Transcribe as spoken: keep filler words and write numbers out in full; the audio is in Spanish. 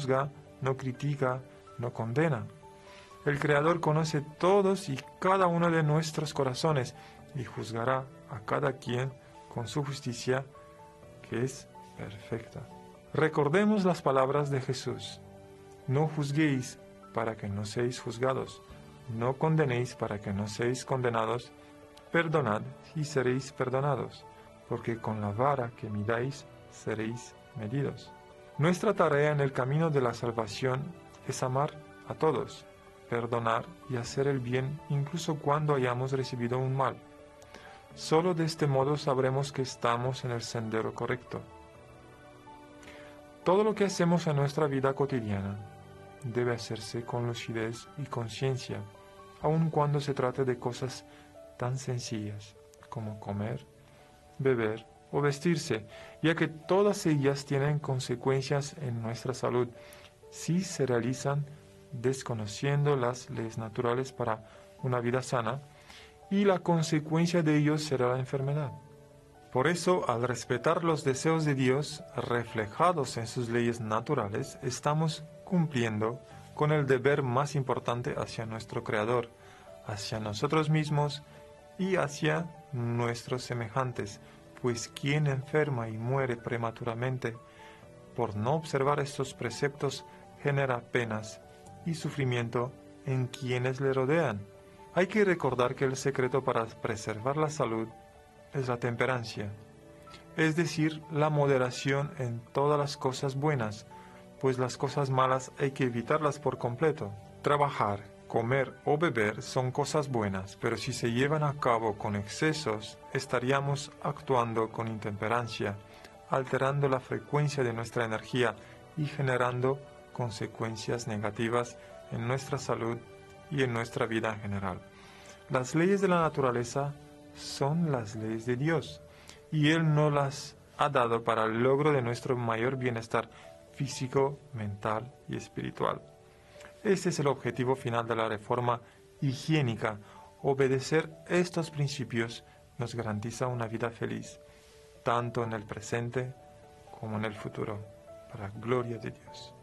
juzga, no critica, no condena. El Creador conoce todos y cada uno de nuestros corazones y juzgará a cada quien con su justicia, que es perfecta. Recordemos las palabras de Jesús: no juzguéis para que no seáis juzgados, no condenéis para que no seáis condenados, perdonad y seréis perdonados, porque con la vara que midáis seréis medidos. Nuestra tarea en el camino de la salvación es amar a todos, perdonar y hacer el bien incluso cuando hayamos recibido un mal. Solo de este modo sabremos que estamos en el sendero correcto. Todo lo que hacemos en nuestra vida cotidiana debe hacerse con lucidez y conciencia, aun cuando se trate de cosas tan sencillas como comer, beber o vestirse, ya que todas ellas tienen consecuencias en nuestra salud si se realizan desconociendo las leyes naturales para una vida sana, y la consecuencia de ello será la enfermedad. Por eso, al respetar los deseos de Dios reflejados en sus leyes naturales, estamos cumpliendo con el deber más importante hacia nuestro Creador, hacia nosotros mismos y hacia nuestros semejantes, pues quien enferma y muere prematuramente por no observar estos preceptos genera penas y sufrimiento en quienes le rodean. Hay que recordar que el secreto para preservar la salud es la temperancia, es decir, la moderación en todas las cosas buenas, pues las cosas malas hay que evitarlas por completo. Trabajar, comer o beber son cosas buenas, pero si se llevan a cabo con excesos, estaríamos actuando con intemperancia, alterando la frecuencia de nuestra energía y generando consecuencias negativas en nuestra salud y en nuestra vida en general. Las leyes de la naturaleza son las leyes de Dios, y Él nos las ha dado para el logro de nuestro mayor bienestar físico, mental y espiritual. Este es el objetivo final de la reforma higiénica. Obedecer estos principios nos garantiza una vida feliz, tanto en el presente como en el futuro, para la gloria de Dios.